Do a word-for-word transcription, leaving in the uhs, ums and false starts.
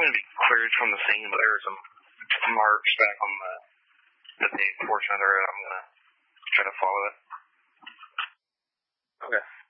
going to be cleared from the scene, but there are some marks back on the, the paved portion of the road. I'm going to try to follow it. Okay.